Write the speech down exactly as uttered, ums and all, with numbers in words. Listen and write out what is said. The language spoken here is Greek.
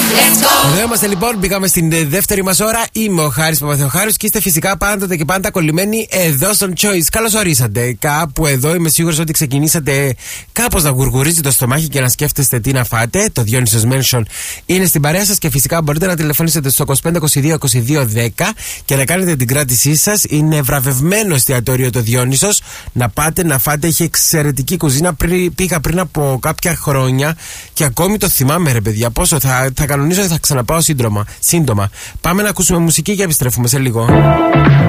Εδώ είμαστε λοιπόν, μπήκαμε στην δεύτερη μας ώρα. Είμαι ο Χάρης Παπαθεοχάρης και είστε φυσικά πάντοτε και πάντα κολλημένοι εδώ στον Choice. Καλώς ορίσατε. Κάπου εδώ είμαι σίγουρος ότι ξεκινήσατε κάπως να γουργουρίζει το στομάχι και να σκέφτεστε τι να φάτε. Το Διόνυσος Mansion είναι στην παρέα σας και φυσικά μπορείτε να τηλεφωνήσετε στο είκοσι πέντε είκοσι δύο είκοσι δύο δέκα και να κάνετε την κράτησή σας. Είναι βραβευμένο εστιατόριο το Διόνυσος. Να πάτε να φάτε, έχει εξαιρετική κουζίνα. Πρι, πήγα πριν από κάποια χρόνια και ακόμη το θυμάμαι, ρε παιδιά. Πόσο θα, θα κανονίζω, θα ξαναπάω σύντομα. σύντομα. Πάμε να ακούσουμε μουσική και επιστρέφουμε σε λίγο.